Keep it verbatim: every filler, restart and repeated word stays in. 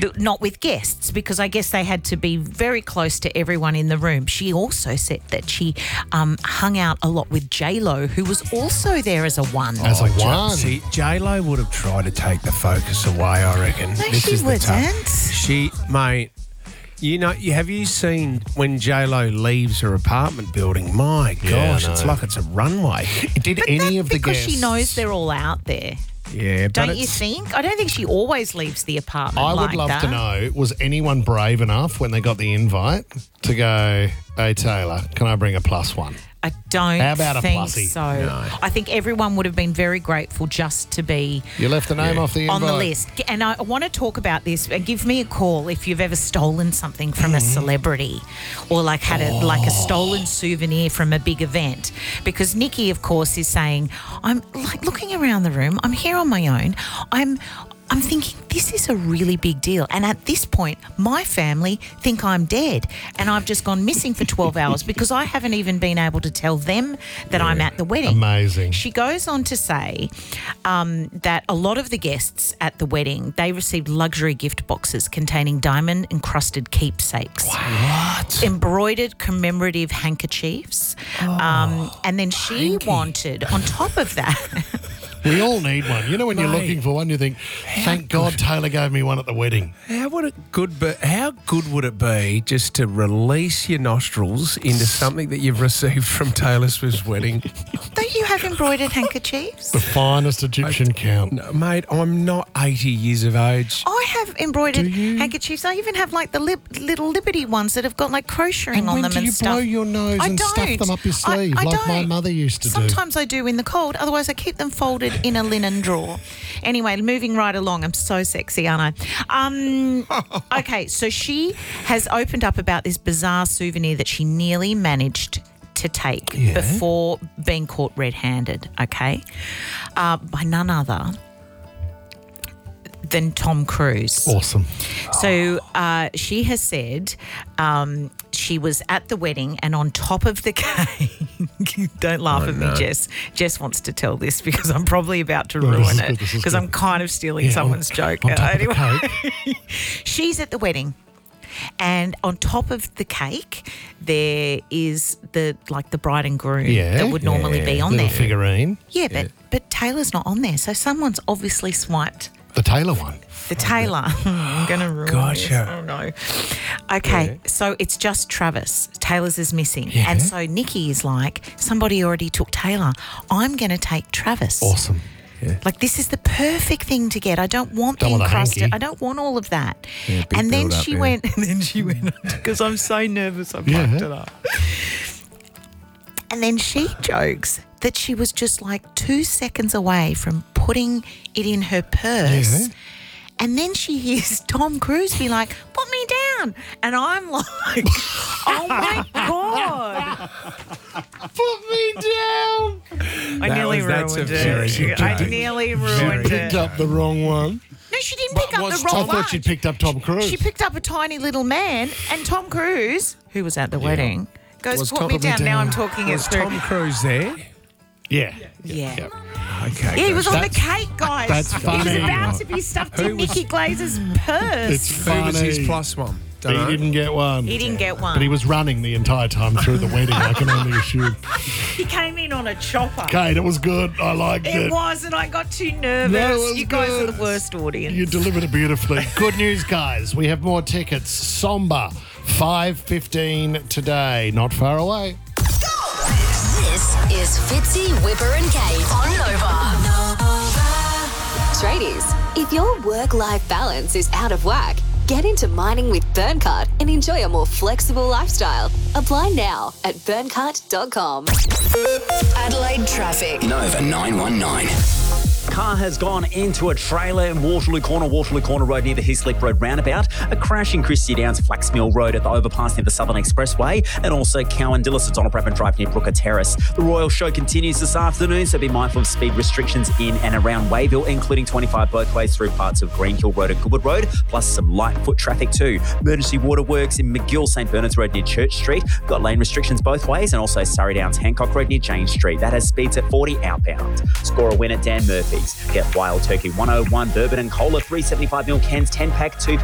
but not with guests, because I guess they had to be very close to everyone in the room. She also said that she um, hung out a lot with J-Lo, who was also there as a one. As a one. See, J-Lo would have tried to take the focus away, I reckon. No, this she is the tough- wouldn't. She, mate, you know, have you seen when J-Lo leaves her apartment building? My Yeah, gosh, I it's know. like it's a runway. Did But any that's of the because guests... she knows they're all out there. Yeah, but Don't you it's- think? I don't think she always leaves the apartment I would like love that. to know, was anyone brave enough when they got the invite to go, hey, Taylor, can I bring a plus one? I don't How about a think plussy? so. No. I think everyone would have been very grateful just to be You left the name Yeah. off the invite. on the list. And I want to talk about this. And give me a call if you've ever stolen something from a celebrity or like had a, like a stolen souvenir from a big event. Because Nikki, of course, is saying, I'm like looking around the room. I'm here on my own. I'm I'm thinking this is a really big deal. And at this point, my family think I'm dead and I've just gone missing for twelve hours because I haven't even been able to tell them that I'm at the wedding. Amazing. She goes on to say um, that a lot of the guests at the wedding, they received luxury gift boxes containing diamond-encrusted keepsakes. What? Embroidered commemorative handkerchiefs. um, and then she Hanky. wanted, on top of that... We all need one. You know when you're Mate. looking for one, you think, thank God Taylor gave me one at the wedding. How would it good be? How good would it be just to release your nostrils into something that you've received from Taylor Swift's wedding? Don't you have embroidered handkerchiefs? The finest Egyptian count. No, mate, I'm not eighty years of age. I have embroidered Do you? handkerchiefs. I even have like the lip, little Liberty ones that have got like crocheting And on when them do and you stuff. blow your nose I and stuff don't. them up your I- sleeve I like my don't. mother used to do? Sometimes I do in the cold. Otherwise, I keep them folded in a linen drawer. Anyway, moving right along. I'm so sexy, aren't I? Um, okay, so she has opened up about this bizarre souvenir that she nearly managed to take Yeah. before being caught red-handed, okay, uh, by none other than Tom Cruise. Awesome. So uh, she has said um, she was at the wedding and on top of the cake. Don't laugh Oh, at no. me, Jess. Jess wants to tell this because I'm probably about to No, this ruin is it good, this is because good. I'm kind of stealing Yeah, someone's on- joke. on top of the anyway, she's at the wedding. And on top of the cake, there is the like the bride and groom Yeah, that would normally yeah. be on Little there. figurine. Yeah, but but Taylor's not on there, so someone's obviously swiped The Taylor one. the Taylor. I'm going to ruin Gotcha. this. Oh, no. Okay, so it's just Travis. Taylor's is missing. Yeah. And so Nikki is like, somebody already took Taylor. I'm going to take Travis. Awesome. Like, this is the perfect thing to get. I don't want Don't the want a encrusted. hanky. I don't want all of that. Yeah, big and then build-up, she yeah. went, and then she went, because I'm so nervous I Yeah. fucked it up. And then she jokes that she was just like two seconds away from putting it in her purse. Yeah. And then she hears Tom Cruise be like, put me down. And I'm like, oh my God. Put me down. I That nearly was- that's a ruined very it. good I joke. nearly ruined Picked it. up the wrong one. No, she didn't pick up was the I wrong one. thought she picked up Tom Cruise. She picked up a tiny little man, and Tom Cruise, who was at the wedding, goes, Was put Tom- me put me down. Now down. I'm talking Was it through. Tom Cruise there? yeah. yeah. Yep. Okay. Yeah, he was on the That's- cake, guys. that's He was funny. about to be stuffed in Who was- Nikki Glazer's purse. It's Who was his funny. plus one? He Dunno. didn't get one. He didn't get one. But he was running the entire time through the wedding, I can only assume. He came in on a chopper. Kate, it was good. I liked it. It was, and I got too nervous. No, it was you guys good. are the worst audience. You delivered it beautifully. Good news, guys. We have more tickets. Somber, five fifteen today. Not far away. This is Fitzy, Whipper and Kate on Nova. Tradies, if your work-life balance is out of whack, get into mining with Burncart and enjoy a more flexible lifestyle. Apply now at burncart dot com. Adelaide traffic. Nova nine one nine. Car has gone into a trailer in Waterloo Corner, Waterloo Corner Road near the Hislip Road roundabout. A crash in Christie Downs, Flaxmill Road at the overpass near the Southern Expressway, and also Cowandillis at Donald Bradman Drive near Brooker Terrace. The Royal Show continues this afternoon, so be mindful of speed restrictions in and around Wayville, including twenty-five both ways through parts of Greenhill Road and Goodwood Road, plus some light foot traffic too. Emergency waterworks in McGill, St Bernard's Road near Church Street. Got lane restrictions both ways, and also Surrey Downs, Hancock Road near Jane Street. That has speeds at forty outbound. Score a win at Dan Murphy's. Get Wild Turkey one oh one, Bourbon and Cola three seventy-five mil cans ten pack, two